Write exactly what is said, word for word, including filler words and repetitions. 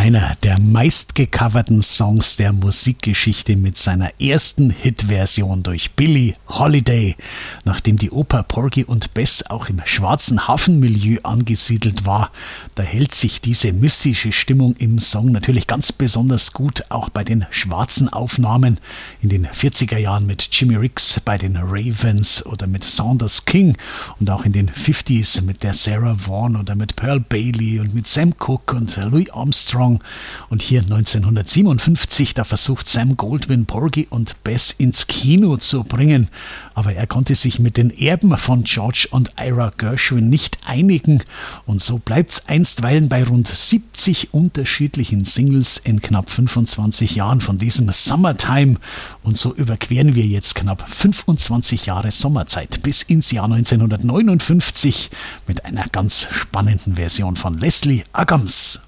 Einer der meistgecoverten Songs der Musikgeschichte mit seiner ersten Hitversion durch Billie Holiday. Nachdem die Oper Porgy und Bess auch im schwarzen Hafenmilieu angesiedelt war, da hält sich diese mystische Stimmung im Song natürlich ganz besonders gut, auch bei den schwarzen Aufnahmen in den vierziger Jahren mit Jimmy Ricks bei den Ravens oder mit Saunders King und auch in den fünfziger mit der Sarah Vaughan oder mit Pearl Bailey und mit Sam Cooke und Louis Armstrong. Und hier neunzehnhundertsiebenundfünfzig, da versucht Sam Goldwyn Porgy und Bess ins Kino zu bringen. Aber er konnte sich mit den Erben von George und Ira Gershwin nicht einigen. Und so bleibt's einstweilen bei rund siebzig unterschiedlichen Singles in knapp fünfundzwanzig Jahren von diesem Summertime. Und so überqueren wir jetzt knapp fünfundzwanzig Jahre Sommerzeit bis ins Jahr neunzehnhundertneunundfünfzig mit einer ganz spannenden Version von Leslie Uggams.